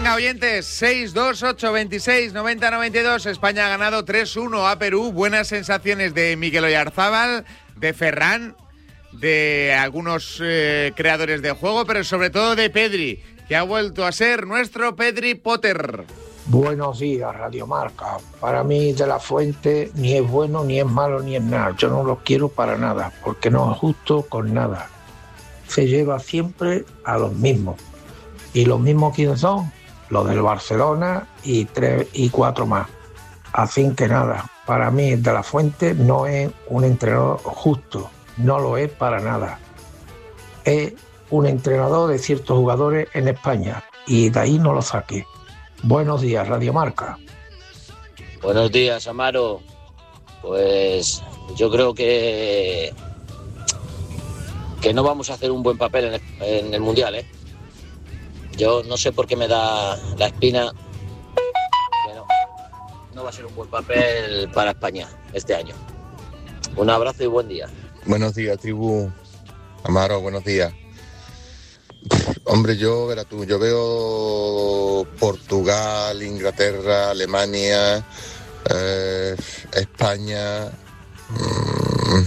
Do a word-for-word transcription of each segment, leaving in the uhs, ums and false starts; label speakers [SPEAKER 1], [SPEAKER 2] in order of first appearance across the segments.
[SPEAKER 1] Venga, oyentes, seis dos ocho veintiséis noventa noventa y dos. España ha ganado tres uno a Perú. Buenas sensaciones de Mikel Oyarzábal, de Ferran, de algunos eh, creadores de juego, pero sobre todo de Pedri, que ha vuelto a ser nuestro Pedri Potter.
[SPEAKER 2] Buenos días, Radio Marca. Para mí, De La Fuente ni es bueno, ni es malo, ni es nada. Yo no lo quiero para nada, porque no es justo con nada. Se lleva siempre a los mismos. ¿Y los mismos quiénes son? Los del Barcelona y tres y cuatro más. Así que nada, para mí De La Fuente no es un entrenador justo, no lo es para nada. Es un entrenador de ciertos jugadores en España y de ahí no lo saque. Buenos días, Radio Marca.
[SPEAKER 3] Buenos días, Amaro. Pues yo creo que que no vamos a hacer un buen papel en el, en el Mundial, ¿eh? Yo no sé por qué me da la espina que no, no va a ser un buen papel para España este año. Un abrazo y buen día.
[SPEAKER 4] Buenos días, tribu. Amaro, buenos días. Hombre, yo, verás tú, yo veo Portugal, Inglaterra, Alemania, eh, España, mmm,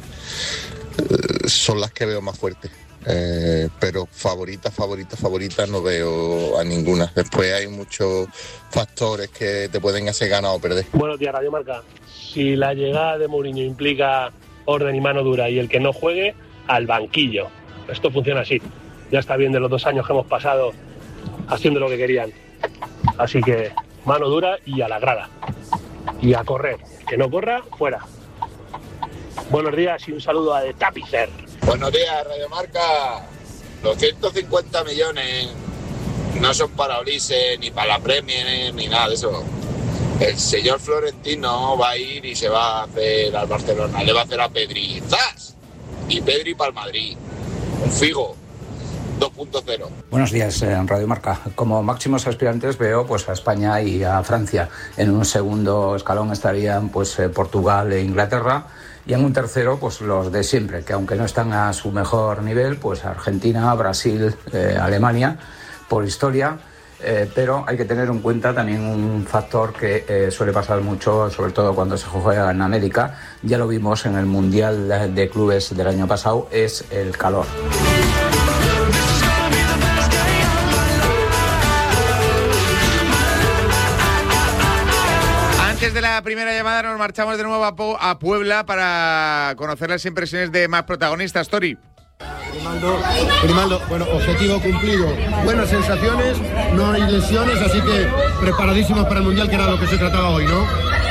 [SPEAKER 4] son las que veo más fuertes. Eh, pero favoritas, favoritas, favoritas no veo a ninguna. Después hay muchos factores que te pueden hacer ganar o perder.
[SPEAKER 5] Buenos días, Radio Marca. Si la llegada de Mourinho implica orden y mano dura y el que no juegue, al banquillo. Esto funciona así. Ya está bien de los dos años que hemos pasado haciendo lo que querían. Así que mano dura y a la grada. Y a correr. Que no corra, fuera. Buenos días y un saludo a De Tapicer.
[SPEAKER 6] Buenos días, Radio Marca. Los ciento cincuenta millones no son para Ulises, ni para la Premier, ni nada de eso. El señor Florentino va a ir y se va a hacer al Barcelona. Le va a hacer a Pedri. ¡Zas! Y Pedri para el Madrid. Un Figo. dos punto cero.
[SPEAKER 7] Buenos días, en Radio Marca. Como máximos aspirantes veo pues a España y a Francia. En un segundo escalón estarían pues Portugal e Inglaterra. Y en un tercero, pues los de siempre, que aunque no están a su mejor nivel, pues Argentina, Brasil, eh, Alemania, por historia, eh, pero hay que tener en cuenta también un factor que eh, suele pasar mucho, sobre todo cuando se juega en América, ya lo vimos en el Mundial de Clubes del año pasado, es el calor.
[SPEAKER 1] Antes de la primera llamada nos marchamos de nuevo a, po- a Puebla para conocer las impresiones de más protagonistas. Tori.
[SPEAKER 8] Grimaldo, Grimaldo, bueno, objetivo cumplido. Buenas sensaciones, no hay lesiones, así que preparadísimos para el Mundial, que era lo que se trataba hoy, ¿no?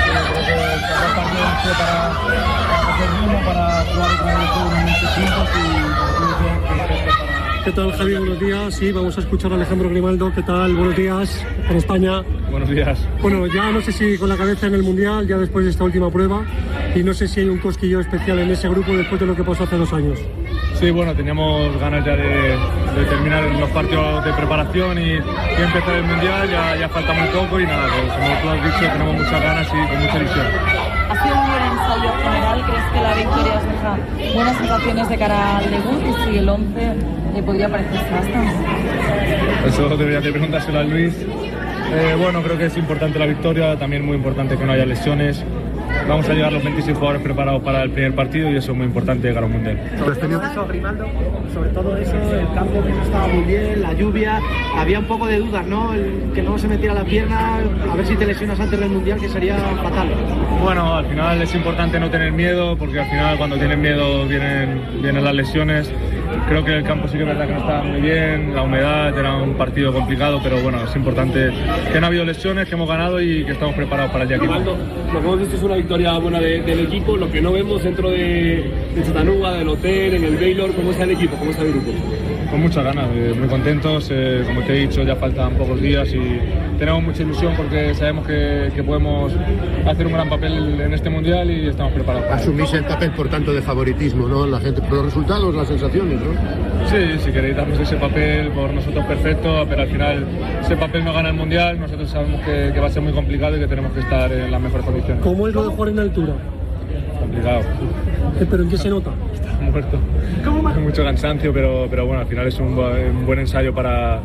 [SPEAKER 5] ¿Qué tal, Javi? Buenos días. Sí, vamos a escuchar a Alejandro Grimaldo. ¿Qué tal? Buenos días en España.
[SPEAKER 9] Buenos días.
[SPEAKER 5] Bueno, ya no sé si con la cabeza en el Mundial, ya después de esta última prueba, y no sé si hay un cosquillo especial en ese grupo después de lo que pasó hace dos años.
[SPEAKER 9] Sí, bueno, teníamos ganas ya de, de terminar los partidos de preparación y, y empezar el Mundial. Ya, ya falta muy poco y nada, pues, como tú has dicho, tenemos muchas ganas y con mucha ilusión.
[SPEAKER 10] Ha sido un buen ensayo general. ¿Crees que la victoria os deja buenas sensaciones de cara al debut y si el once le podría parecerse bastante?
[SPEAKER 9] Eso debería de preguntárselo a Luis. Eh, bueno, creo que es importante la victoria, también muy importante que no haya lesiones. Vamos a llegar los veintiséis jugadores preparados para el primer partido y eso es muy importante llegar a un Mundial.
[SPEAKER 11] Sobre todo eso, Grimaldo, sobre todo eso, el campo que no estaba muy bien, la lluvia, había un poco de dudas, ¿no? El, que no se metiera la pierna, a ver si te lesionas antes del Mundial, que sería fatal.
[SPEAKER 9] Bueno, al final es importante no tener miedo, porque al final cuando tienes miedo vienen, vienen las lesiones. Creo que el campo sí que es verdad que no estaba muy bien, la humedad, era un partido complicado, pero bueno, es importante que no ha habido lesiones, que hemos ganado y que estamos preparados para el día que viene.
[SPEAKER 5] Lo que hemos visto es una victoria buena de, del equipo, lo que no vemos dentro de, de Chattanooga, del hotel, en el Baylor. ¿Cómo está el equipo? ¿Cómo está el grupo?
[SPEAKER 9] Con muchas ganas, eh, muy contentos, eh, como te he dicho, ya faltan pocos días y tenemos mucha ilusión porque sabemos que, que podemos hacer un gran papel en este Mundial y estamos preparados.
[SPEAKER 8] Asumís el papel, por tanto, de favoritismo, ¿no? La gente, por los resultados, las sensaciones, ¿no?
[SPEAKER 9] Sí, si queréis darnos ese papel, por nosotros perfecto, pero al final ese papel no gana el Mundial, nosotros sabemos que, que va a ser muy complicado y que tenemos que estar en las mejores condiciones.
[SPEAKER 5] ¿Cómo es lo de jugar en altura?
[SPEAKER 9] Complicado.
[SPEAKER 5] ¿Pero en qué se nota?
[SPEAKER 9] Está muerto. Mucho cansancio, pero, pero bueno, al final es un, un buen ensayo para,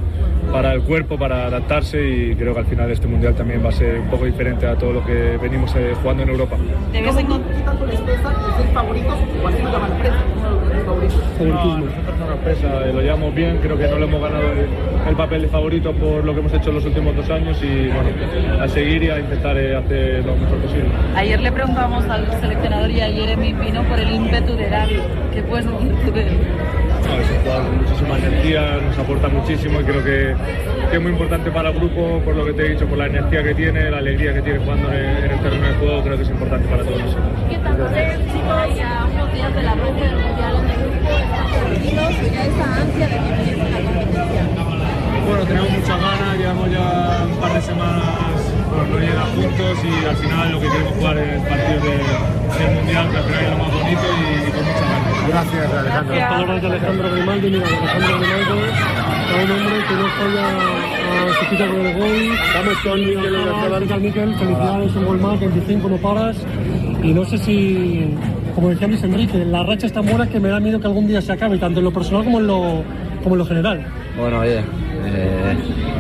[SPEAKER 9] para el cuerpo, para adaptarse, y creo que al final este mundial también va a ser un poco diferente a todo lo que venimos eh, jugando en Europa.
[SPEAKER 10] ¿Te ves en tanto les pesa de ser favoritos o así lo llaman los favoritos?
[SPEAKER 9] No, nosotros no nos pesa, eh, lo llevamos bien, creo que no le hemos ganado el, el papel de favorito por lo que hemos hecho en los últimos dos años y bueno, a seguir y a intentar eh, hacer lo mejor posible.
[SPEAKER 10] Ayer le preguntamos al seleccionador y a Jeremy Pino por el ímpetu de David. ¿Qué puedes decir tú de él?
[SPEAKER 9] No, es un jugador con muchísima energía, nos aporta muchísimo y creo que, que es muy importante para el grupo, por lo que te he dicho, por la energía que tiene, la alegría que tiene jugando en, en el terreno de juego, creo que es importante para todos nosotros.
[SPEAKER 10] ¿Qué tanto de chicos ya unos días de la ronda del mundial en el grupo están tranquilos o ya esa ansia de que empiece la competición?
[SPEAKER 9] Bueno, tenemos muchas ganas, llevamos ya un par de semanas pues, no llegan juntos y al final lo que queremos jugar es el partido de, del mundial, que al final es lo más bonito y, y con muchas ganas.
[SPEAKER 8] Gracias, Alejandro.
[SPEAKER 11] Las palabras de Alejandro Grimaldi. Mira, Alejandro Grimaldi es un hombre que no falla a su cita con el gol.
[SPEAKER 8] Vamos con Mikel Oyarzabal.
[SPEAKER 11] Mikel, felicidades, un gol más, veinticinco, no paras. Y no sé si, como decía Luis Enrique, la racha es tan buena que me da miedo que algún día se acabe, tanto en lo personal como en lo, como en lo general.
[SPEAKER 12] Bueno, oye, eh,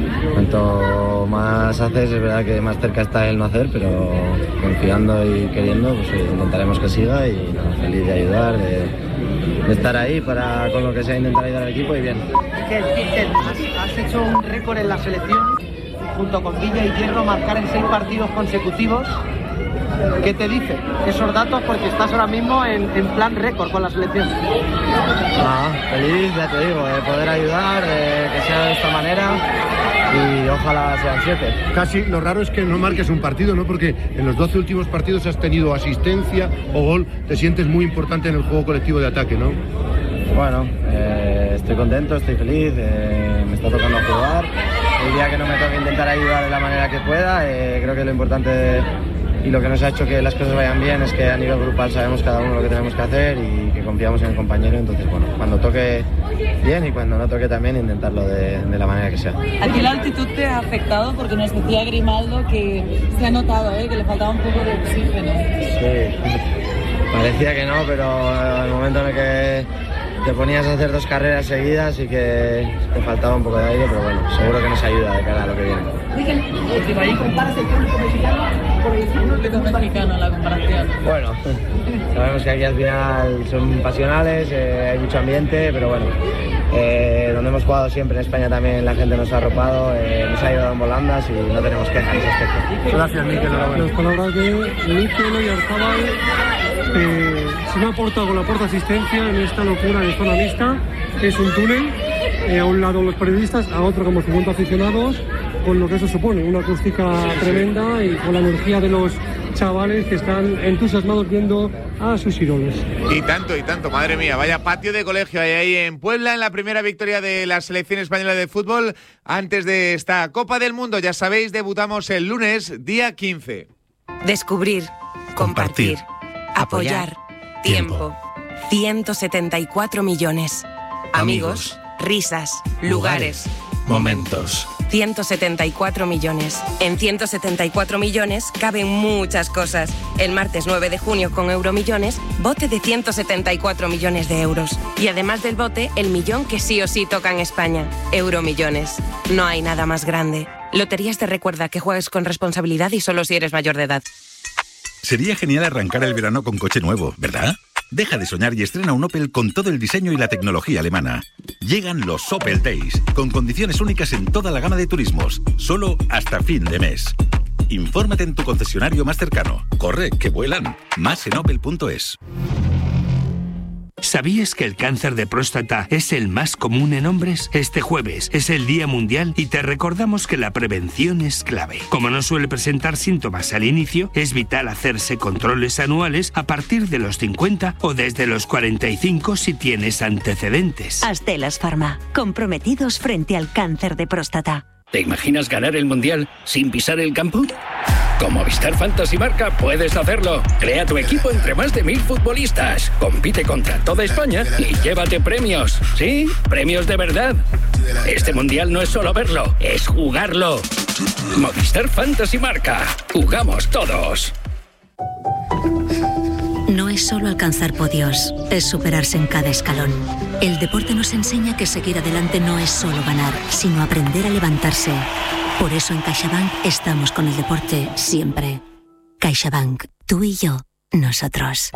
[SPEAKER 12] cuanto más haces, es verdad que más cerca está el no hacer, pero confiando y queriendo, pues oye, intentaremos que siga y nada, feliz de ayudar, de, de estar ahí para con lo que sea intentar ayudar al equipo y bien.
[SPEAKER 11] Mikel, Mikel, has, has hecho un récord en la selección, junto con Villa y Hierro, marcar en seis partidos consecutivos. ¿Qué te dice esos datos? Porque estás ahora mismo en, en plan récord con la selección.
[SPEAKER 12] Ah, feliz, ya te digo, de poder ayudar, eh, que sea de esta manera y ojalá sean siete.
[SPEAKER 8] Casi lo raro es que no marques un partido, ¿no? Porque en los doce últimos partidos has tenido asistencia o gol, te sientes muy importante en el juego colectivo de ataque, ¿no?
[SPEAKER 12] Bueno, eh, estoy contento, estoy feliz, eh, me está tocando jugar. El día que no me toque intentar ayudar de la manera que pueda, eh, creo que lo importante y lo que nos ha hecho que las cosas vayan bien es que a nivel grupal sabemos cada uno lo que tenemos que hacer y que confiamos en el compañero. Entonces, bueno, cuando toque bien y cuando no toque también intentarlo de, de la manera que sea.
[SPEAKER 10] ¿A ti la altitud te ha afectado? Porque nos decía Grimaldo que se ha notado, ¿eh? que le faltaba un poco de oxígeno.
[SPEAKER 12] Sí, parecía que no, pero el momento en el que te ponías a hacer dos carreras seguidas y que te faltaba un poco de aire, pero bueno, seguro que nos ayuda de cara a lo que viene.
[SPEAKER 10] Miguel, ¿te ahí comparas el público mexicano con el público mexicano la comparación?
[SPEAKER 12] Bueno, sabemos que aquí al final son pasionales, eh, hay mucho ambiente, pero bueno, eh, donde hemos jugado siempre en España también la gente nos ha arropado, eh, nos ha ayudado en volandas y no tenemos quejas en ese aspecto.
[SPEAKER 8] Gracias, Mikel.
[SPEAKER 11] Las palabras de Mikel Oyarzabal, eh, se me ha aportado con la puerta asistencia en esta locura de zona mixta. Es un túnel, eh, a un lado los periodistas, a otro como cincuenta aficionados, con lo que eso supone, una acústica tremenda y con la energía de los chavales que están entusiasmados viendo a sus ídolos.
[SPEAKER 1] Y tanto, y tanto, madre mía, vaya patio de colegio hay ahí en Puebla, en la primera victoria de la selección española de fútbol antes de esta Copa del Mundo. Ya sabéis, debutamos el lunes, día quince.
[SPEAKER 13] Descubrir, compartir, apoyar, tiempo. ciento setenta y cuatro millones. Amigos, risas, lugares,
[SPEAKER 14] momentos.
[SPEAKER 13] ciento setenta y cuatro millones. En ciento setenta y cuatro millones caben muchas cosas. El martes nueve de junio con Euromillones, bote de ciento setenta y cuatro millones de euros. Y además del bote, el millón que sí o sí toca en España. Euromillones. No hay nada más grande. Loterías te recuerda que juegues con responsabilidad y solo si eres mayor de edad.
[SPEAKER 14] Sería genial arrancar el verano con coche nuevo, ¿verdad? Deja de soñar y estrena un Opel con todo el diseño y la tecnología alemana. Llegan los Opel Days, con condiciones únicas en toda la gama de turismos, solo hasta fin de mes. Infórmate en tu concesionario más cercano. Corre, que vuelan. Más en opel punto es.
[SPEAKER 15] ¿Sabías que el cáncer de próstata es el más común en hombres? Este jueves es el Día Mundial y te recordamos que la prevención es clave. Como no suele presentar síntomas al inicio, es vital hacerse controles anuales a partir de los cincuenta o desde los cuarenta y cinco si tienes antecedentes.
[SPEAKER 16] Astellas Pharma, comprometidos frente al cáncer de próstata.
[SPEAKER 17] ¿Te imaginas ganar el Mundial sin pisar el campo? Con Movistar Fantasy Marca puedes hacerlo. Crea tu equipo entre más de mil futbolistas. Compite contra toda España y llévate premios. ¿Sí? Premios de verdad. Este Mundial no es solo verlo, es jugarlo. Movistar Fantasy Marca. Jugamos todos.
[SPEAKER 18] No es solo alcanzar podios, es superarse en cada escalón. El deporte nos enseña que seguir adelante no es solo ganar, sino aprender a levantarse. Por eso en CaixaBank estamos con el deporte siempre. CaixaBank, tú y yo, nosotros.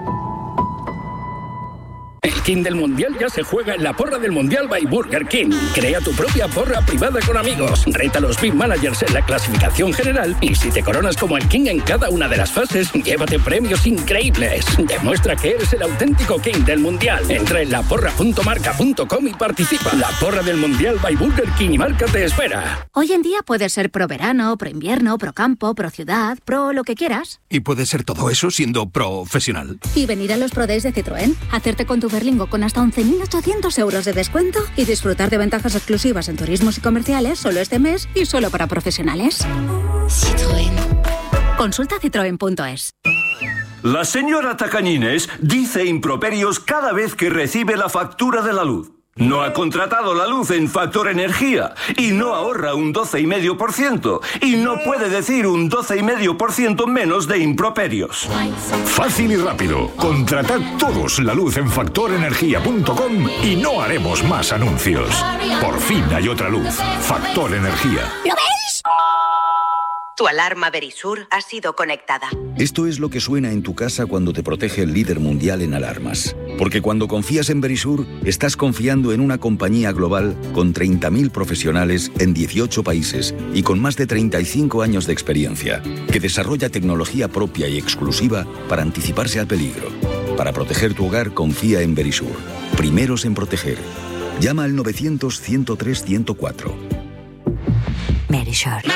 [SPEAKER 17] El King del Mundial ya se juega en la porra del Mundial by Burger King. Crea tu propia porra privada con amigos. Reta a los Big Managers en la clasificación general y si te coronas como el King en cada una de las fases, llévate premios increíbles. Demuestra que eres el auténtico King del Mundial. Entra en la porra punto marca punto com y participa. La porra del Mundial by Burger King y Marca te espera.
[SPEAKER 19] Hoy en día puedes ser pro verano, pro invierno, pro campo, pro ciudad, pro lo que quieras.
[SPEAKER 20] Y puedes ser todo eso siendo profesional.
[SPEAKER 19] Y venir a los Pro Days de Citroën, hacerte con tu Berlingo con hasta once mil ochocientos euros de descuento y disfrutar de ventajas exclusivas en turismos y comerciales solo este mes y solo para profesionales. Citroën. Consulta citroen punto es.
[SPEAKER 21] La señora Tacañines dice improperios cada vez que recibe la factura de la luz. No ha contratado la luz en Factor Energía y no ahorra un doce coma cinco por ciento y no puede decir un doce coma cinco por ciento menos de improperios.
[SPEAKER 22] Fácil y rápido. Contratad todos la luz en factor energía punto com y no haremos más anuncios. Por fin hay otra luz. Factor Energía.
[SPEAKER 23] ¿Lo veis? Tu alarma Verisur ha sido conectada.
[SPEAKER 24] Esto es lo que suena en tu casa cuando te protege el líder mundial en alarmas. Porque cuando confías en Verisur, estás confiando en una compañía global con treinta mil profesionales en dieciocho países y con más de treinta y cinco años de experiencia, que desarrolla tecnología propia y exclusiva para anticiparse al peligro. Para proteger tu hogar, confía en Verisur. Primeros en proteger. Llama al novecientos, ciento tres, ciento cuatro.
[SPEAKER 18] Verisur.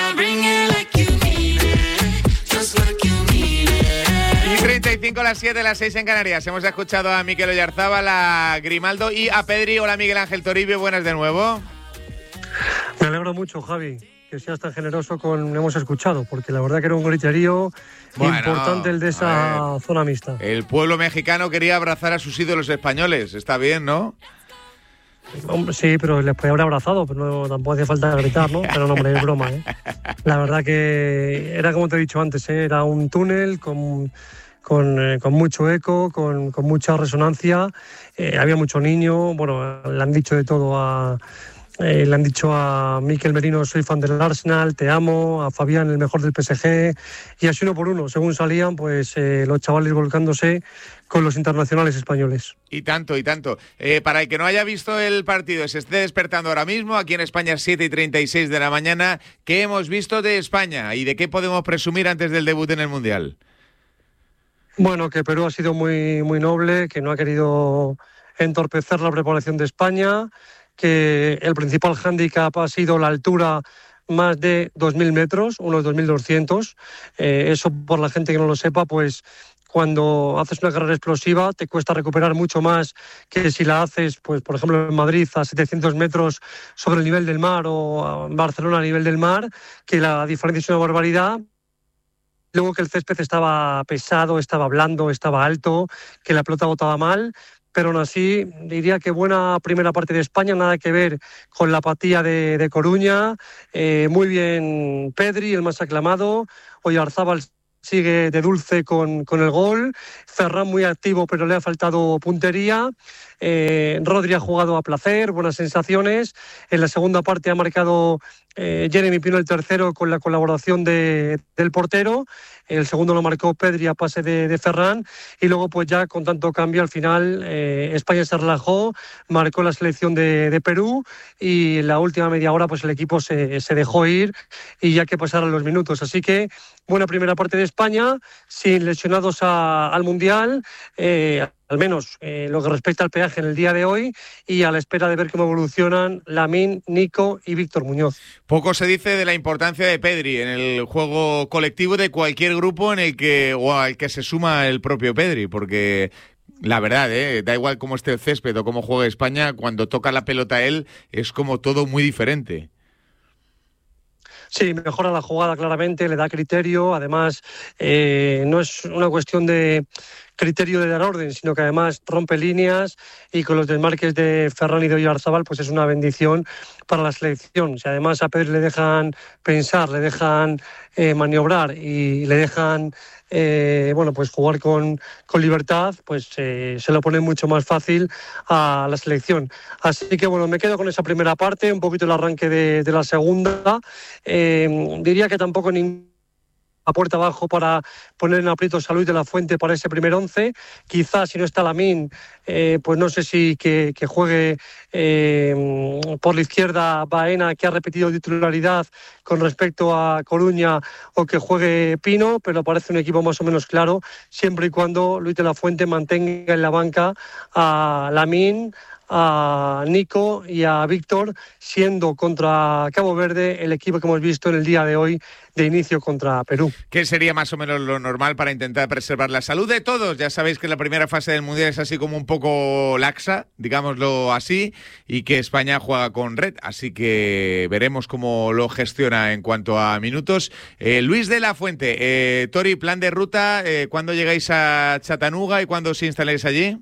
[SPEAKER 1] Y treinta y cinco a las siete, las seis en Canarias. Hemos escuchado a Mikel Oyarzábal, a Grimaldo y a Pedri. Hola, Miguel Ángel Toribio, buenas de nuevo.
[SPEAKER 11] Me alegro mucho, Javi, que seas tan generoso con hemos escuchado, porque la verdad que era un griterío bueno, importante el de esa zona mixta.
[SPEAKER 1] El pueblo mexicano quería abrazar a sus ídolos españoles. Está bien, ¿no?
[SPEAKER 11] Hombre, sí, pero les podía haber abrazado, pero no, tampoco hacía falta gritar, ¿no? Pero no, hombre, es broma, ¿eh? La verdad que era como te he dicho antes, ¿eh? Era un túnel con, con, eh, con mucho eco, con, con mucha resonancia, eh, había mucho niño, bueno, le han dicho de todo a... Eh, le han dicho a Mikel Merino, soy fan del Arsenal, te amo, a Fabián, el mejor del P S G, y así uno por uno, según salían, pues eh, los chavales volcándose con los internacionales españoles.
[SPEAKER 1] Y tanto, y tanto. Eh, para el que no haya visto el partido, se esté despertando ahora mismo, aquí en España, siete y treinta y seis de la mañana, ¿qué hemos visto de España y de qué podemos presumir antes del debut en el Mundial?
[SPEAKER 11] Bueno, que Perú ha sido muy, muy noble, que no ha querido entorpecer la preparación de España, que el principal hándicap ha sido la altura más de dos mil metros, unos dos mil doscientos. Eh, eso, por la gente que no lo sepa, pues cuando haces una carrera explosiva te cuesta recuperar mucho más que si la haces, pues por ejemplo en Madrid a setecientos metros sobre el nivel del mar o en Barcelona a nivel del mar, que la diferencia es una barbaridad. Luego que el césped estaba pesado, estaba blando, estaba alto, que la pelota botaba mal. Pero aún así diría que buena primera parte de España, nada que ver con la apatía de, de Coruña. Eh, muy bien Pedri, el más aclamado. Oyarzábal sigue de dulce con, con el gol. Ferran muy activo, pero le ha faltado puntería. Eh, Rodri ha jugado a placer, buenas sensaciones. En la segunda parte ha marcado eh, Jeremy Pino el tercero con la colaboración de, del portero. El segundo lo marcó Pedri a pase de, de Ferran. Y luego, pues ya con tanto cambio, al final eh, España se relajó, marcó la selección de, de Perú y en la última media hora pues el equipo se, se dejó ir y ya que pasaron los minutos. Así que buena primera parte de España, sin lesionados a, al Mundial, eh, al menos eh, lo que respecta al peaje en el día de hoy, y a la espera de ver cómo evolucionan Lamine, Nico y Víctor Muñoz.
[SPEAKER 1] Poco se dice de la importancia de Pedri en el juego colectivo de cualquier grupo en el que o al que se suma el propio Pedri, porque la verdad, ¿eh? Da igual cómo esté el césped o cómo juegue España, cuando toca la pelota él es como todo muy diferente.
[SPEAKER 11] Sí, mejora la jugada claramente, le da criterio, además eh, no es una cuestión de criterio de dar orden, sino que además rompe líneas y con los desmarques de Ferran y de Oyarzabal pues es una bendición para la selección. Si además a Pedri le dejan pensar, le dejan eh, maniobrar y le dejan eh, bueno pues jugar con, con libertad, pues eh, se lo pone mucho más fácil a la selección. Así que bueno, me quedo con esa primera parte, un poquito el arranque de, de la segunda. Eh, diría que tampoco ningún a puerta abajo para poner en aprietos a Luis de la Fuente para ese primer once. Quizás si no está Lamine, eh, pues no sé si que, que juegue eh, por la izquierda Baena, que ha repetido titularidad con respecto a Coruña, o que juegue Pino, pero parece un equipo más o menos claro, siempre y cuando Luis de la Fuente mantenga en la banca a Lamine, a Nico y a Víctor, siendo contra Cabo Verde el equipo que hemos visto en el día de hoy de inicio contra Perú.
[SPEAKER 1] ¿Qué sería más o menos lo normal para intentar preservar la salud de todos? Ya sabéis que la primera fase del Mundial es así como un poco laxa, digámoslo así, y que España juega con red, así que veremos cómo lo gestiona en cuanto a minutos. Eh, Luis de la Fuente, eh, Tori, plan de ruta, eh, ¿cuándo llegáis a Chattanooga y cuándo os instaláis allí?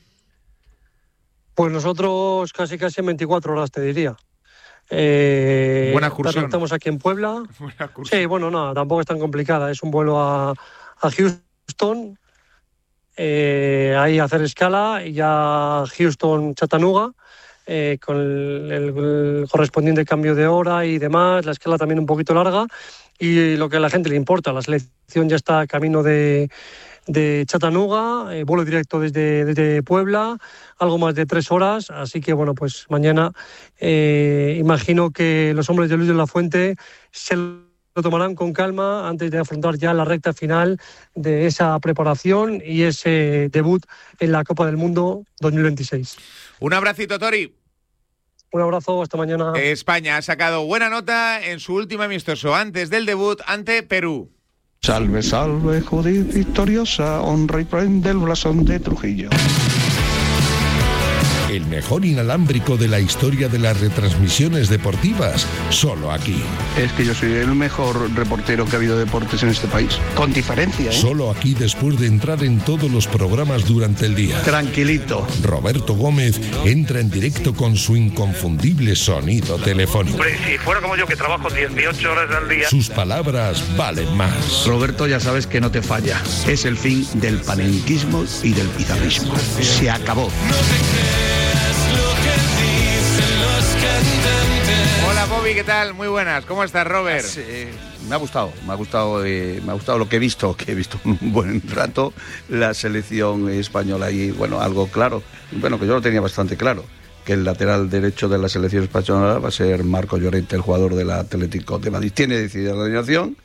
[SPEAKER 11] Pues nosotros casi casi en veinticuatro horas, te diría. Eh,
[SPEAKER 1] Buena excursión.
[SPEAKER 11] Estamos aquí en Puebla. Sí, bueno, no, tampoco es tan complicada. Es un vuelo a, a Houston, eh, ahí hacer escala, y ya Houston-Chattanooga, eh, con el, el, el correspondiente cambio de hora y demás. La escala también un poquito larga. Y lo que a la gente le importa, la selección ya está a camino de... de Chattanooga, eh, vuelo directo desde, desde Puebla, algo más de tres horas, así que bueno, pues mañana eh, imagino que los hombres de Luis de la Fuente se lo tomarán con calma antes de afrontar ya la recta final de esa preparación y ese debut en la Copa del Mundo dos mil veintiséis.
[SPEAKER 1] Un abracito, Tori.
[SPEAKER 11] Un abrazo, hasta mañana.
[SPEAKER 1] España ha sacado buena nota en su último amistoso antes del debut ante Perú.
[SPEAKER 2] Salve, salve, Judith victoriosa, honra y prende el blasón de Trujillo.
[SPEAKER 3] El mejor inalámbrico de la historia de las retransmisiones deportivas, solo aquí.
[SPEAKER 2] Es que yo soy el mejor reportero que ha habido de deportes en este país, con diferencia, ¿eh?
[SPEAKER 3] Solo aquí después de entrar en todos los programas durante el día.
[SPEAKER 2] Tranquilito.
[SPEAKER 3] Roberto Gómez entra en directo con su inconfundible sonido telefónico.
[SPEAKER 5] Hombre, si fuera como yo, que trabajo dieciocho horas al día.
[SPEAKER 3] Sus palabras valen más.
[SPEAKER 2] Roberto, ya sabes que no te falla. Es el fin del panenquismo y del pizarrismo. Se acabó.
[SPEAKER 1] Hola Bobby, ¿qué tal? Muy buenas. ¿Cómo estás, Robert?
[SPEAKER 2] Sí, me ha gustado, me ha gustado, eh, me ha gustado lo que he visto, que he visto un buen rato la selección española y bueno, algo claro, bueno, que yo lo tenía bastante claro, que el lateral derecho de la selección española va a ser Marco Llorente, el jugador del Atlético de Madrid. Tiene decidida la alineación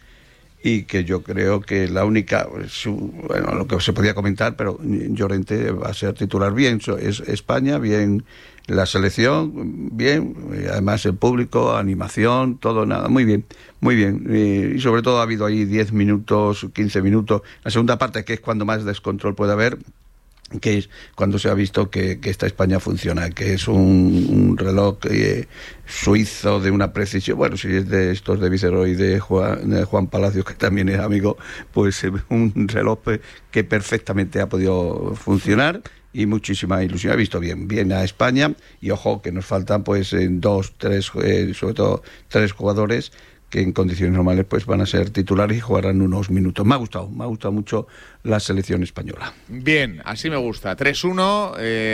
[SPEAKER 2] y que yo creo que la única, su, bueno, lo que se podía comentar, pero Llorente va a ser titular bien, es España, bien la selección, bien, además el público, animación, todo, nada, muy bien, muy bien. Y sobre todo ha habido ahí diez minutos, quince minutos, la segunda parte, que es cuando más descontrol puede haber, que es cuando se ha visto que, que esta España funciona, que es un, un reloj eh, suizo de una precisión, bueno, si es de estos de Viceroy, de Juan, de Juan Palacios, que también es amigo, pues eh, un reloj que perfectamente ha podido funcionar y muchísima ilusión. He visto bien, bien a España y ojo que nos faltan pues en dos, tres, eh, sobre todo tres jugadores que en condiciones normales pues van a ser titulares y jugarán unos minutos. Me ha gustado, me ha gustado mucho la selección española.
[SPEAKER 1] Bien, así me gusta. tres uno, eh,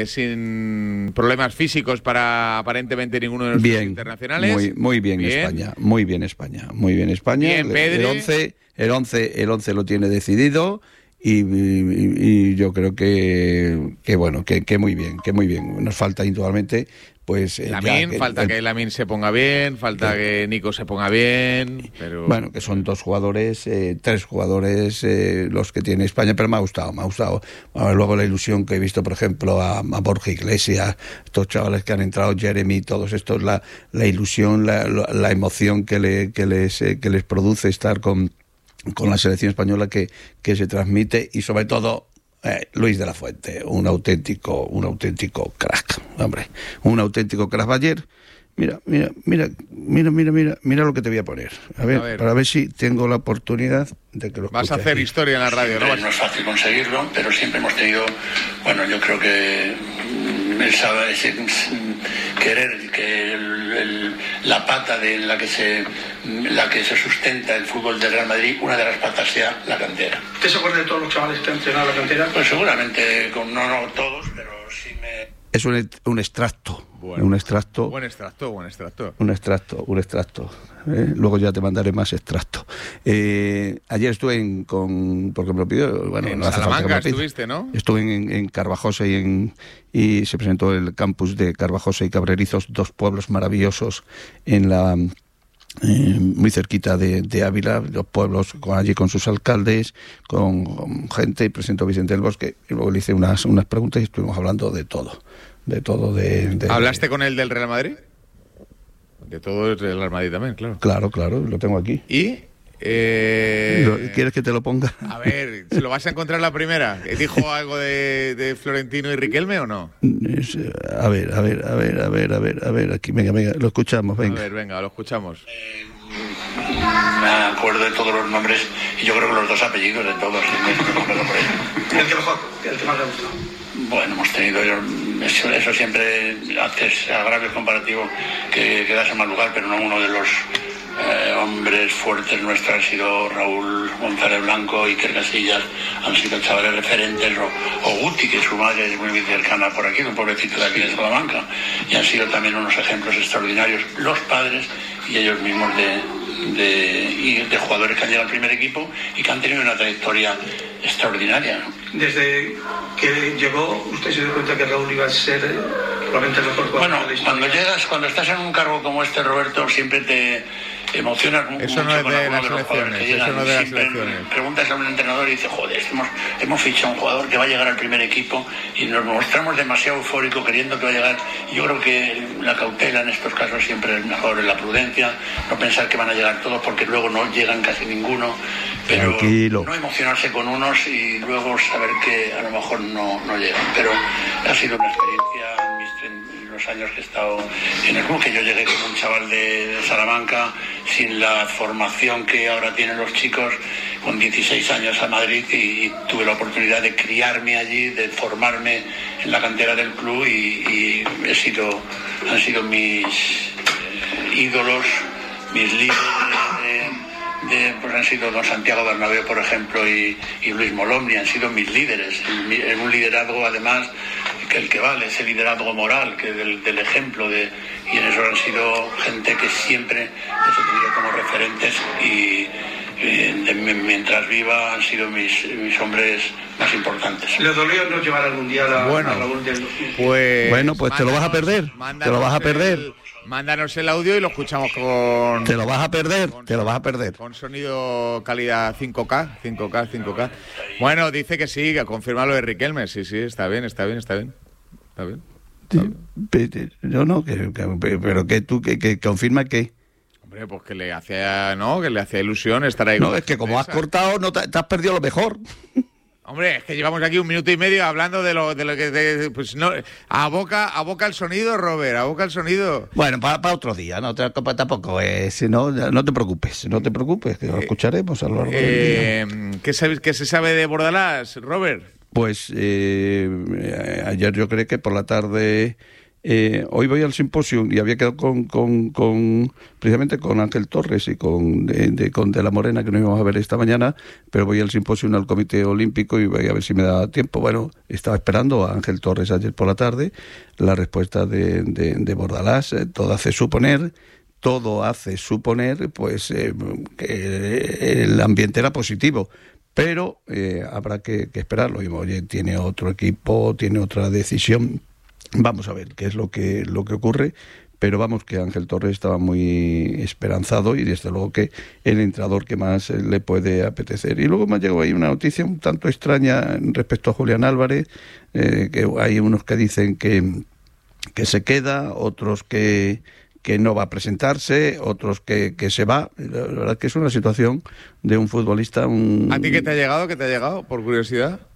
[SPEAKER 1] sin problemas físicos para aparentemente ninguno de los
[SPEAKER 2] bien,
[SPEAKER 1] internacionales.
[SPEAKER 2] Muy, muy bien, bien España, muy bien España, muy bien España.
[SPEAKER 1] Bien, Pedri.
[SPEAKER 2] El once, el once, el once lo tiene decidido. Y, y, y yo creo que, que bueno, que, que muy bien, que muy bien. Nos falta indudablemente, pues...
[SPEAKER 1] Lamine, que, falta el, que Lamine se ponga bien, falta que, que Nico se ponga bien, pero...
[SPEAKER 2] Bueno, que son dos jugadores, eh, tres jugadores eh, los que tiene España, pero me ha gustado, me ha gustado. Bueno, luego la ilusión que he visto, por ejemplo, a, a Borja Iglesias, estos chavales que han entrado, Jeremy, todos estos, la, la ilusión, la, la, la emoción que, le, que, les, eh, que les produce estar con... con la selección española que, que se transmite y sobre todo eh, Luis de la Fuente, un auténtico un auténtico crack, hombre, un auténtico crack. Ayer Mira, mira, mira, mira, mira, mira, mira lo que te voy a poner. A ver, a ver. para ver si tengo la oportunidad de que lo
[SPEAKER 1] Vas a hacer
[SPEAKER 2] aquí.
[SPEAKER 1] historia en la radio,
[SPEAKER 4] ¿no?
[SPEAKER 1] No
[SPEAKER 4] es fácil conseguirlo, pero siempre hemos tenido, bueno, yo creo que esa, ese querer que el, el, la pata de la que se la que se sustenta el fútbol del Real Madrid, una de las patas sea la cantera.
[SPEAKER 6] ¿Usted se acuerda de todos los chavales que han entrenado la cantera?
[SPEAKER 4] Pues seguramente, con, no, no todos, pero sí me...
[SPEAKER 2] Es un, un extracto,
[SPEAKER 1] bueno,
[SPEAKER 2] un extracto.
[SPEAKER 1] Buen extracto, buen extracto.
[SPEAKER 2] Un extracto, un extracto. ¿eh? Luego ya te mandaré más extractos. Eh, ayer estuve en, con, porque me lo pidió, bueno,
[SPEAKER 1] en
[SPEAKER 2] no hace
[SPEAKER 1] Salamanca
[SPEAKER 2] falta que me
[SPEAKER 1] estuviste, ¿no?
[SPEAKER 2] Estuve en, en Carvajosa y, en, y se presentó el campus de Carvajosa y Cabrerizos, dos pueblos maravillosos en la... Eh, muy cerquita de, de Ávila, los pueblos con, allí con sus alcaldes, con, con gente, y presentó Vicente del Bosque, y luego le hice unas, unas preguntas y estuvimos hablando de todo, de todo, de... de
[SPEAKER 1] ¿Hablaste con él del Real Madrid? De todo el Real Madrid también, claro.
[SPEAKER 2] Claro, claro, lo tengo aquí.
[SPEAKER 1] ¿Y? Eh...
[SPEAKER 2] ¿Quieres que te lo ponga?
[SPEAKER 1] A ver, ¿se lo vas a encontrar la primera? ¿Dijo algo de, de Florentino y Riquelme o no?
[SPEAKER 2] A ver, a ver, a ver, a ver, a ver, a ver, aquí, venga, venga, lo escuchamos, venga.
[SPEAKER 1] A ver, venga, lo escuchamos.
[SPEAKER 4] Eh, me acuerdo de todos los nombres y yo creo que los dos apellidos de todos.
[SPEAKER 6] ¿El que mejor? ¿El que más le ha gustado?
[SPEAKER 4] Bueno, hemos tenido, eso, eso siempre haces agravios comparativos que quedas en mal lugar, pero no uno de los eh, hombres fuertes nuestros han sido Raúl González Blanco, Iker Casillas, han sido chavales referentes, o, o Guti, que su madre es muy cercana por aquí, de un pueblecito de aquí de Salamanca, y han sido también unos ejemplos extraordinarios, los padres y ellos mismos de, de, y de jugadores que han llegado al primer equipo y que han tenido una trayectoria extraordinaria, ¿no?
[SPEAKER 6] Desde que llegó, usted se dio cuenta que Raúl iba a ser probablemente el mejor jugador.
[SPEAKER 4] Bueno, cuando llegas, cuando estás en un cargo como este, Roberto, siempre te emocionas
[SPEAKER 1] eso
[SPEAKER 4] mucho
[SPEAKER 1] no es
[SPEAKER 4] con
[SPEAKER 1] de
[SPEAKER 4] alguno
[SPEAKER 1] las
[SPEAKER 4] de los
[SPEAKER 1] selecciones,
[SPEAKER 4] jugadores que llegan.
[SPEAKER 1] Eso no es de las
[SPEAKER 4] Siempre
[SPEAKER 1] selecciones.
[SPEAKER 4] Preguntas a un entrenador y dice, joder, hemos, hemos fichado a un jugador que va a llegar al primer equipo y nos mostramos demasiado eufóricos queriendo que va a llegar. Yo creo que la cautela en estos casos siempre es mejor, la prudencia, no pensar que van a llegar todos porque luego no llegan casi ninguno, pero
[SPEAKER 2] Tranquilo.
[SPEAKER 4] No emocionarse con unos y luego saber que a lo mejor no, no llegan. Pero ha sido una experiencia en mis en los años que he estado en el club, que yo llegué como un chaval de, de Salamanca, sin la formación que ahora tienen los chicos, con dieciséis años a Madrid, y, y tuve la oportunidad de criarme allí, de formarme en la cantera del club, y, y he sido, han sido mis eh, ídolos, mis líderes de, de, pues han sido don Santiago Bernabéu, por ejemplo, y, y Luis Molomni, han sido mis líderes, en, en un liderazgo además que el que vale, ese liderazgo moral, que del, del ejemplo, de, y en eso han sido gente que siempre les he tenido como referentes, y eh, de, mientras viva han sido mis, mis hombres más importantes.
[SPEAKER 6] ¿Le dolió no llevar al Mundial a,
[SPEAKER 1] bueno,
[SPEAKER 6] a Raúl del
[SPEAKER 1] pues,
[SPEAKER 2] bueno, pues te lo vas a perder, te lo vas a perder.
[SPEAKER 1] El, mándanos el audio y lo escuchamos con...
[SPEAKER 2] Te lo vas a perder, con, te lo vas a perder.
[SPEAKER 1] Con sonido calidad cinco K, cinco K, cinco K. Bueno, dice que sí, que confirma lo de Riquelme. Sí, sí, está bien, está bien, está bien. Está bien. Está bien.
[SPEAKER 2] Yo no, que, que, pero que tú, que, que confirma que...
[SPEAKER 1] Hombre, pues que le hacía, ¿no? Que le hacía ilusión estar ahí.
[SPEAKER 2] No, es que como has cortado, no te, te has perdido lo mejor.
[SPEAKER 1] Hombre, es que llevamos aquí un minuto y medio hablando de lo, de lo que... De, pues no, aboca, aboca el sonido, Robert, aboca el sonido.
[SPEAKER 2] Bueno, para pa otro día, no tampoco es... No, no te preocupes, no te preocupes, que lo escucharemos a lo largo
[SPEAKER 1] eh,
[SPEAKER 2] del día.
[SPEAKER 1] ¿qué, sabes, ¿Qué se sabe de Bordalás, Robert?
[SPEAKER 2] Pues eh, ayer yo creo que por la tarde... Eh, hoy voy al simposio y había quedado con, con, con precisamente con Ángel Torres y con de, de, con de la Morena, que nos íbamos a ver esta mañana, pero voy al simposio al Comité Olímpico y voy a ver si me da tiempo. Bueno, estaba esperando a Ángel Torres ayer por la tarde la respuesta de, de, de Bordalás. Eh, todo hace suponer, todo hace suponer pues eh, que el ambiente era positivo. Pero eh, habrá que, que esperarlo. Y, oye, tiene otro equipo, tiene otra decisión. Vamos a ver qué es lo que lo que ocurre, pero vamos, que Ángel Torres estaba muy esperanzado y desde luego que el entrenador que más le puede apetecer. Y luego me ha llegado ahí una noticia un tanto extraña respecto a Julián Álvarez, eh, que hay unos que dicen que, que se queda, otros que, que no va a presentarse, otros que, que se va. La verdad es que es una situación de un futbolista... Un...
[SPEAKER 1] ¿A ti qué te ha llegado? ¿Qué te ha llegado, por curiosidad?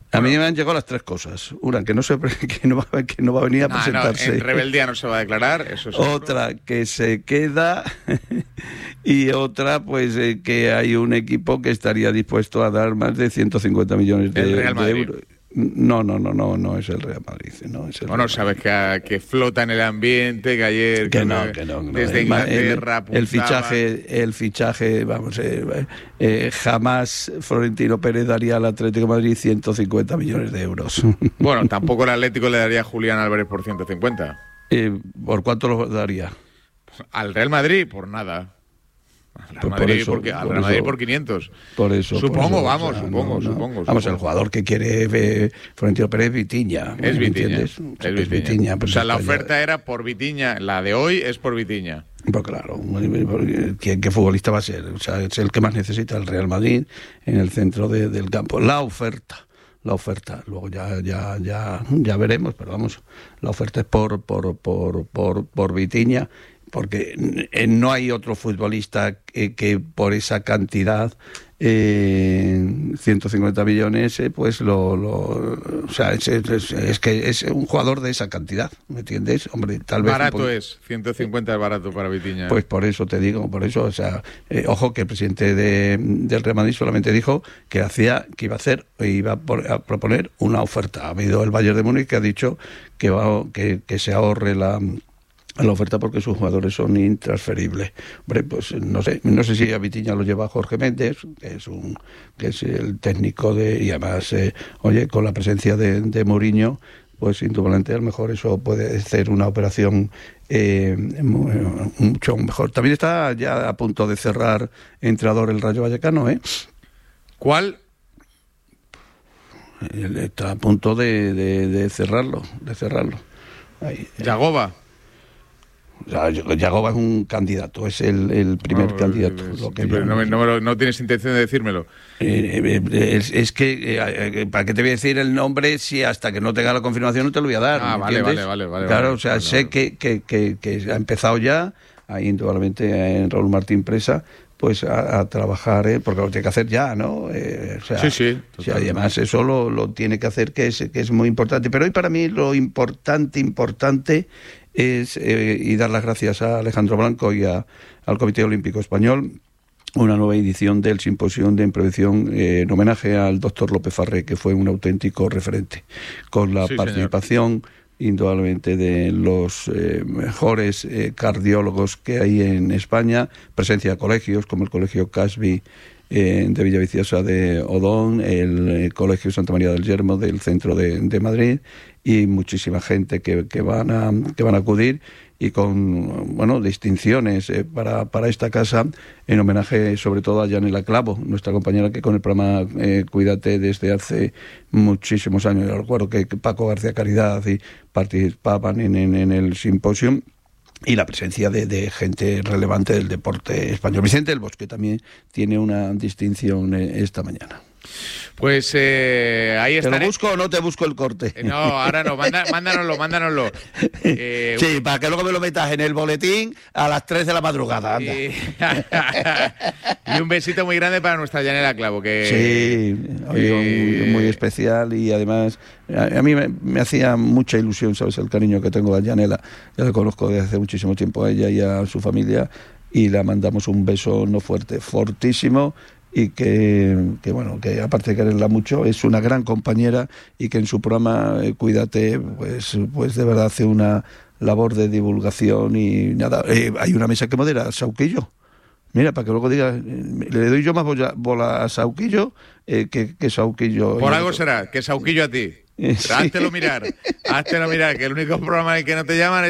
[SPEAKER 2] A mí me han llegado las tres cosas. Una, que no se que no va, que no va a venir a
[SPEAKER 1] no,
[SPEAKER 2] presentarse.
[SPEAKER 1] No, en rebeldía no se va a declarar, eso es
[SPEAKER 2] otra, que se queda. Y otra, pues eh, que hay un equipo que estaría dispuesto a dar más de ciento cincuenta millones de,
[SPEAKER 1] el Real Madrid.
[SPEAKER 2] de euros. No, no, no, no, no es el Real Madrid. No es el
[SPEAKER 1] bueno,
[SPEAKER 2] Real
[SPEAKER 1] sabes que, que flota en el ambiente, que ayer...
[SPEAKER 2] Que, que
[SPEAKER 1] no,
[SPEAKER 2] no, que no.
[SPEAKER 1] Desde Inglaterra
[SPEAKER 2] el, el fichaje, el fichaje, vamos, eh, eh, jamás Florentino Pérez daría al Atlético de Madrid ciento cincuenta millones de euros.
[SPEAKER 1] Bueno, tampoco el Atlético le daría a Julián Álvarez por ciento cincuenta.
[SPEAKER 2] Eh, ¿Por cuánto lo daría?
[SPEAKER 1] Al Real Madrid, por nada. Al Real
[SPEAKER 2] Pues
[SPEAKER 1] Madrid,
[SPEAKER 2] por eso,
[SPEAKER 1] porque, al
[SPEAKER 2] por
[SPEAKER 1] Real Madrid
[SPEAKER 2] eso,
[SPEAKER 1] por quinientos.
[SPEAKER 2] Por eso.
[SPEAKER 1] Supongo,
[SPEAKER 2] por eso,
[SPEAKER 1] vamos,
[SPEAKER 2] o sea,
[SPEAKER 1] supongo,
[SPEAKER 2] no, no.
[SPEAKER 1] supongo.
[SPEAKER 2] Vamos,
[SPEAKER 1] supongo.
[SPEAKER 2] el jugador que quiere eh, Florentino Pérez es Vitiña.
[SPEAKER 1] Es Vitiña.
[SPEAKER 2] ¿Entiendes?
[SPEAKER 1] Es
[SPEAKER 2] Es
[SPEAKER 1] Vitiña.
[SPEAKER 2] Vitiña, pues
[SPEAKER 1] o sea, la
[SPEAKER 2] está
[SPEAKER 1] oferta
[SPEAKER 2] ya.
[SPEAKER 1] era por Vitiña. La de hoy es por Vitiña.
[SPEAKER 2] Pues claro, ¿qué, qué futbolista va a ser? O sea, es el que más necesita el Real Madrid en el centro de, del campo. La oferta. La oferta, luego ya ya ya ya veremos, pero vamos, la oferta es por por por por, por Vitiña, porque no hay otro futbolista que, que por esa cantidad, eh, ciento cincuenta millones, eh, pues lo, lo o sea, es, es, es que es un jugador de esa cantidad, ¿me entiendes? Hombre, tal vez
[SPEAKER 1] Barato es, ciento cincuenta es barato para Vitiña.
[SPEAKER 2] Pues por eso te digo, por eso, o sea, eh, ojo que el presidente de, del Real Madrid solamente dijo que hacía, que iba a hacer, iba a, por, a proponer una oferta. Ha habido el Bayern de Múnich que ha dicho que va, que, que se ahorre la la oferta porque sus jugadores son intransferibles. Hombre, pues no sé, no sé si a Vitiña lo lleva Jorge Méndez, que es un que es el técnico de, y además, eh, oye, con la presencia de, de Mourinho, pues indudablemente a lo mejor eso puede ser una operación eh, mucho mejor. También está ya a punto de cerrar entrenador el Rayo Vallecano, ¿eh?
[SPEAKER 1] ¿Cuál?
[SPEAKER 2] Está a punto de, de, de cerrarlo, de cerrarlo. Ahí.
[SPEAKER 1] Yagoba.
[SPEAKER 2] O sea, Yagoba es un candidato, es el, el primer
[SPEAKER 1] no,
[SPEAKER 2] candidato.
[SPEAKER 1] Es,
[SPEAKER 2] lo que
[SPEAKER 1] pero no, me, no, me lo, no tienes intención de decírmelo.
[SPEAKER 2] Eh, eh, es, es que, eh, ¿para qué te voy a decir el nombre si hasta que no tenga la confirmación no te lo voy a dar?
[SPEAKER 1] Ah, vale, vale, vale, vale.
[SPEAKER 2] Claro,
[SPEAKER 1] vale,
[SPEAKER 2] o sea,
[SPEAKER 1] vale,
[SPEAKER 2] sé
[SPEAKER 1] vale.
[SPEAKER 2] Que, que, que, que ha empezado ya, ahí indudablemente en Raúl Martín Presa, pues a, a trabajar, ¿eh? Porque lo tiene que hacer ya, ¿no? Eh, o sea,
[SPEAKER 1] sí, sí.
[SPEAKER 2] O sea, además eso lo, lo tiene que hacer, que es, que es muy importante. Pero hoy para mí lo importante, importante es, eh, y dar las gracias a Alejandro Blanco y a, al Comité Olímpico Español, una nueva edición del Simposio de Prevención eh, en homenaje al doctor López Farré, que fue un auténtico referente, con la
[SPEAKER 1] sí,
[SPEAKER 2] participación señor. indudablemente de los eh, mejores eh, cardiólogos que hay en España, presencia de colegios como el Colegio Casby eh, de Villaviciosa de Odón, el eh, Colegio Santa María del Yermo del centro de, de Madrid, y muchísima gente que, que van a que van a acudir, y con bueno distinciones eh, para, para esta casa, en homenaje sobre todo a Yanela Clavo, nuestra compañera que con el programa eh, Cuídate desde hace muchísimos años. Yo recuerdo que, que Paco García Caridad y participaban en, en, en el simposio, y la presencia de, de gente relevante del deporte español. Vicente del Bosque también tiene una distinción eh, esta mañana.
[SPEAKER 1] Pues eh, ahí está.
[SPEAKER 2] ¿Te lo busco o no te busco el corte?
[SPEAKER 1] No, ahora no, manda, mándanoslo, mándanoslo. Eh,
[SPEAKER 2] sí, para que luego me lo metas en el boletín a las tres de la madrugada, anda.
[SPEAKER 1] Y, y un besito muy grande para nuestra Yanela Clavo. Que,
[SPEAKER 2] sí, eh, muy, muy especial, y además a, a mí me, me hacía mucha ilusión, ¿sabes? El cariño que tengo a Yanela. Ya la conozco desde hace muchísimo tiempo a ella y a su familia, y le mandamos un beso no fuerte, fortísimo. Y que, que bueno, que aparte de quererla mucho, es una gran compañera, y que en su programa eh, Cuídate, pues, pues de verdad hace una labor de divulgación. Y nada, eh, hay una mesa que modera Sauquillo. Mira, para que luego diga, eh, le doy yo más bola, bola a Sauquillo eh, que, que Sauquillo.
[SPEAKER 1] Por algo será, que Sauquillo a ti. Pero
[SPEAKER 2] Sí.
[SPEAKER 1] háztelo mirar, háztelo mirar, que el único programa en el que no te llaman es